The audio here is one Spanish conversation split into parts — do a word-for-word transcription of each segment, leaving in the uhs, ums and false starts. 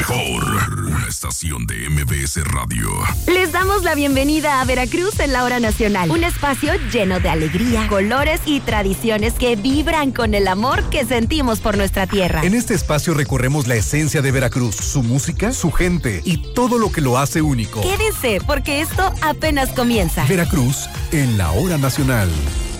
mejor, una estación de M B S Radio. Les damos la bienvenida a Veracruz en la Hora Nacional, un espacio lleno de alegría, colores y tradiciones que vibran con el amor que sentimos por nuestra tierra. En este espacio recorremos la esencia de Veracruz, su música, su gente y todo lo que lo hace único. Quédense, porque esto apenas comienza. Veracruz en la Hora Nacional.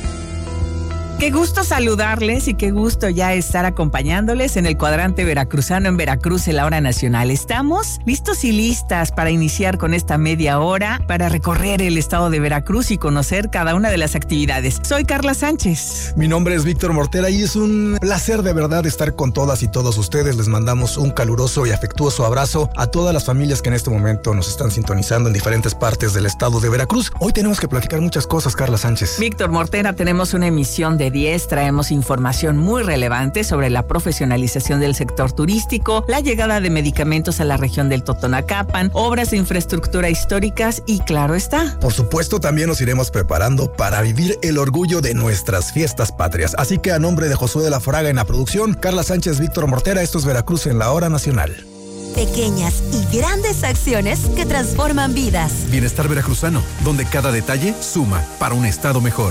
Qué gusto saludarles y qué gusto ya estar acompañándoles en el cuadrante veracruzano en Veracruz en la Hora Nacional. Estamos listos y listas para iniciar con esta media hora para recorrer el estado de Veracruz y conocer cada una de las actividades. Soy Carla Sánchez. Mi nombre es Víctor Mortera y es un placer de verdad estar con todas y todos ustedes. Les mandamos un caluroso y afectuoso abrazo a todas las familias que en este momento nos están sintonizando en diferentes partes del estado de Veracruz. Hoy tenemos que platicar muchas cosas, Carla Sánchez. Víctor Mortera, tenemos una emisión de diez, traemos información muy relevante sobre la profesionalización del sector turístico, la llegada de medicamentos a la región del Totonacapan, obras de infraestructura históricas y claro está. Por supuesto, también nos iremos preparando para vivir el orgullo de nuestras fiestas patrias. Así que a nombre de Josué de la Fraga en la producción, Carla Sánchez, Víctor Mortera, esto es Veracruz en la Hora Nacional. Pequeñas y grandes acciones que transforman vidas. Bienestar veracruzano, donde cada detalle suma para un estado mejor.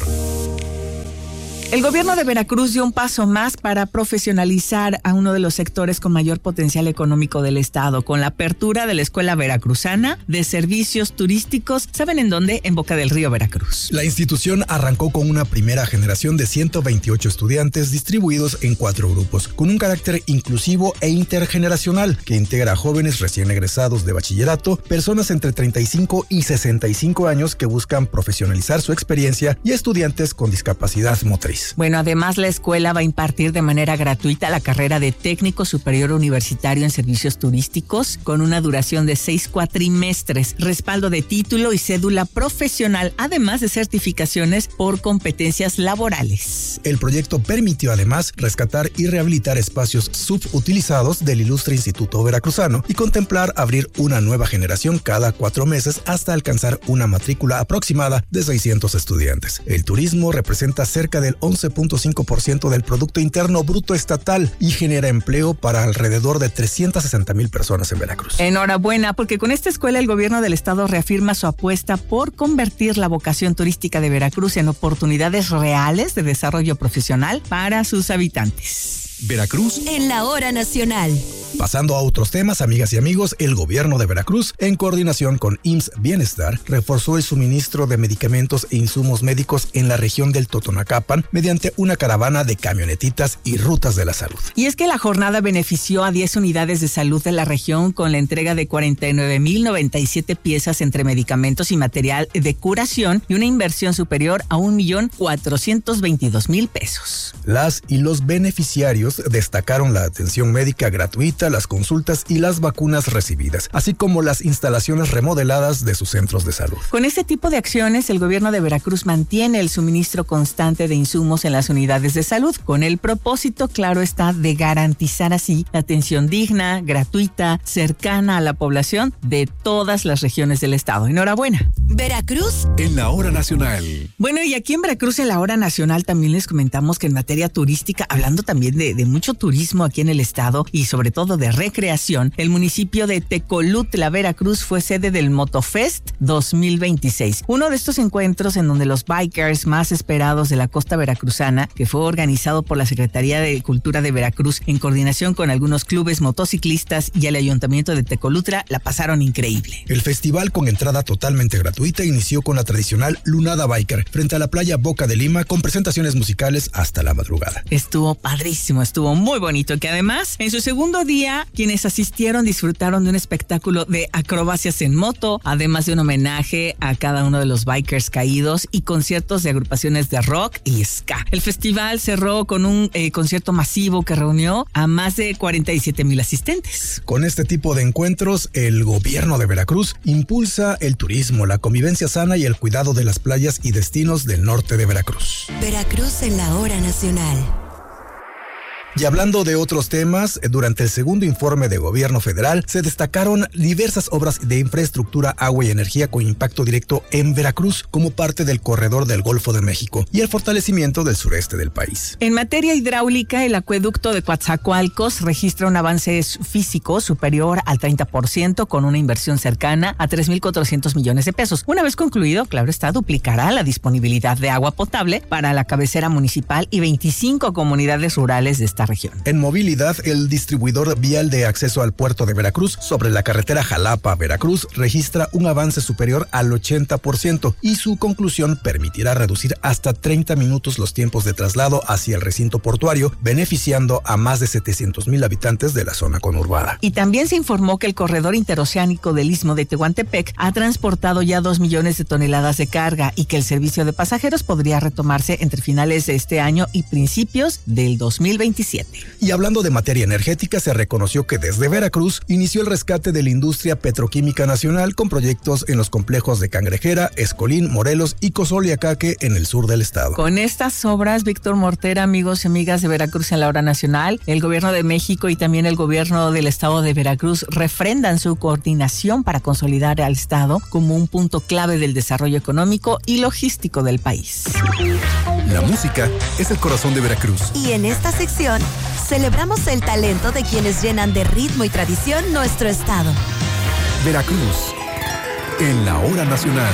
El gobierno de Veracruz dio un paso más para profesionalizar a uno de los sectores con mayor potencial económico del estado, con la apertura de la Escuela Veracruzana de Servicios Turísticos. ¿Saben en dónde? En Boca del Río, Veracruz. La institución arrancó con una primera generación de ciento veintiocho estudiantes distribuidos en cuatro grupos, con un carácter inclusivo e intergeneracional que integra a jóvenes recién egresados de bachillerato, personas entre treinta y cinco y sesenta y cinco años que buscan profesionalizar su experiencia y estudiantes con discapacidad motriz. Bueno, además la escuela va a impartir de manera gratuita la carrera de técnico superior universitario en servicios turísticos con una duración de seis cuatrimestres, respaldo de título y cédula profesional, además de certificaciones por competencias laborales. El proyecto permitió además rescatar y rehabilitar espacios subutilizados del ilustre Instituto Veracruzano y contemplar abrir una nueva generación cada cuatro meses hasta alcanzar una matrícula aproximada de seiscientos estudiantes. El turismo representa cerca del once punto cinco por ciento del Producto Interno Bruto Estatal y genera empleo para alrededor de trescientas sesenta mil personas en Veracruz. Enhorabuena, porque con esta escuela el gobierno del estado reafirma su apuesta por convertir la vocación turística de Veracruz en oportunidades reales de desarrollo profesional para sus habitantes. Veracruz en la Hora Nacional. Pasando a otros temas, amigas y amigos, el gobierno de Veracruz, en coordinación con I M S S Bienestar, reforzó el suministro de medicamentos e insumos médicos en la región del Totonacapan mediante una caravana de camionetitas y rutas de la salud. Y es que la jornada benefició a diez unidades de salud de la región con la entrega de cuarenta y nueve mil noventa y siete piezas entre medicamentos y material de curación y una inversión superior a un millón cuatrocientos veintidós mil pesos. Las y los beneficiarios destacaron la atención médica gratuita, las consultas y las vacunas recibidas, así como las instalaciones remodeladas de sus centros de salud. Con este tipo de acciones, el gobierno de Veracruz mantiene el suministro constante de insumos en las unidades de salud, con el propósito, claro está, de garantizar así la atención digna, gratuita, cercana a la población de todas las regiones del estado. Enhorabuena. Veracruz en la Hora Nacional. Bueno, y aquí en Veracruz en la Hora Nacional también les comentamos que en materia turística, hablando también de, de mucho turismo aquí en el estado y sobre todo de recreación, el municipio de Tecolutla, Veracruz, fue sede del Motofest dos mil veintiséis. Uno de estos encuentros en donde los bikers más esperados de la costa veracruzana, que fue organizado por la Secretaría de Cultura de Veracruz en coordinación con algunos clubes motociclistas y el Ayuntamiento de Tecolutla, la pasaron increíble. El festival, con entrada totalmente gratuita, inició con la tradicional Lunada Biker frente a la playa Boca de Lima, con presentaciones musicales hasta la madrugada. Estuvo padrísimo, estuvo muy bonito, que además en su segundo día quienes asistieron disfrutaron de un espectáculo de acrobacias en moto, además de un homenaje a cada uno de los bikers caídos y conciertos de agrupaciones de rock y ska. El festival cerró con un eh, concierto masivo que reunió a más de cuarenta y siete mil asistentes. Con este tipo de encuentros, el gobierno de Veracruz impulsa el turismo, la convivencia sana y el cuidado de las playas y destinos del norte de Veracruz. Veracruz en la Hora Nacional. Y hablando de otros temas, durante el segundo informe de gobierno federal se destacaron diversas obras de infraestructura, agua y energía con impacto directo en Veracruz como parte del corredor del Golfo de México y el fortalecimiento del sureste del país. En materia hidráulica, el acueducto de Coatzacoalcos registra un avance físico superior al treinta por ciento con una inversión cercana a tres mil cuatrocientos millones de pesos. Una vez concluido, claro está, duplicará la disponibilidad de agua potable para la cabecera municipal y veinticinco comunidades rurales de esta región. En movilidad, el distribuidor vial de acceso al puerto de Veracruz sobre la carretera Jalapa-Veracruz registra un avance superior al ochenta por ciento y su conclusión permitirá reducir hasta treinta minutos los tiempos de traslado hacia el recinto portuario, beneficiando a más de setecientos mil habitantes de la zona conurbada. Y también se informó que el corredor interoceánico del Istmo de Tehuantepec ha transportado ya dos millones de toneladas de carga y que el servicio de pasajeros podría retomarse entre finales de este año y principios del dos mil veintisiete. Y hablando de materia energética, se reconoció que desde Veracruz inició el rescate de la industria petroquímica nacional con proyectos en los complejos de Cangrejera, Escolín, Morelos y Cozoleacaque en el sur del estado. Con estas obras, Víctor Mortera, amigos y amigas de Veracruz en la hora nacional, el gobierno de México y también el gobierno del estado de Veracruz refrendan su coordinación para consolidar al estado como un punto clave del desarrollo económico y logístico del país. La música es el corazón de Veracruz. Y en esta sección celebramos el talento de quienes llenan de ritmo y tradición nuestro estado. Veracruz, en la hora nacional.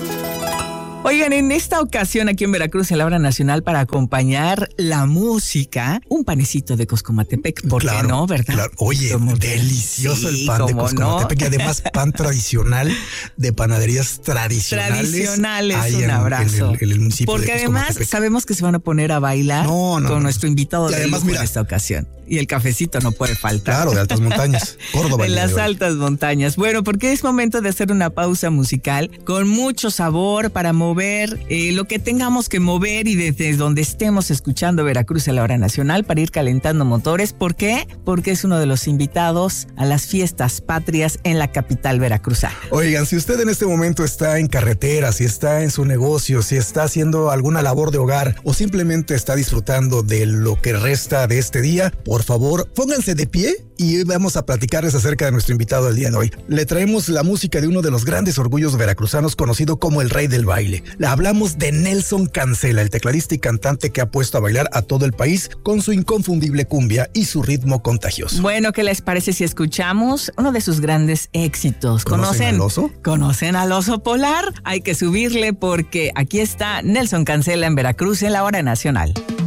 Oigan, en esta ocasión aquí en Veracruz, en la hora nacional, para acompañar la música, un panecito de Coscomatepec, ¿por claro, qué no, verdad? Claro. Oye, Como delicioso sí, el pan de Coscomatepec no. y además pan tradicional de panaderías tradicionales. Tradicionales, un en, abrazo. En el, en el municipio Porque de además sabemos que se van a poner a bailar no, no, con no. nuestro invitado y de además, lujo mira, en esta ocasión. Y el cafecito no puede faltar. Claro, de altas montañas. Córdoba. De las altas montañas. Bueno, porque es momento de hacer una pausa musical con mucho sabor para mover eh, lo que tengamos que mover y desde donde estemos escuchando Veracruz en la hora nacional para ir calentando motores. ¿Por qué? Porque es uno de los invitados a las fiestas patrias en la capital veracruzana. Oigan, si usted en este momento está en carretera, si está en su negocio, si está haciendo alguna labor de hogar o simplemente está disfrutando de lo que resta de este día, por favor, pónganse de pie y vamos a platicarles acerca de nuestro invitado del día de hoy. Le traemos la música de uno de los grandes orgullos veracruzanos conocido como el Rey del Baile. Le hablamos de Nelson Cancela, el tecladista y cantante que ha puesto a bailar a todo el país con su inconfundible cumbia y su ritmo contagioso. Bueno, ¿qué les parece si escuchamos uno de sus grandes éxitos? ¿Conocen al oso? ¿Conocen al oso polar? Hay que subirle porque aquí está Nelson Cancela en Veracruz en la hora nacional.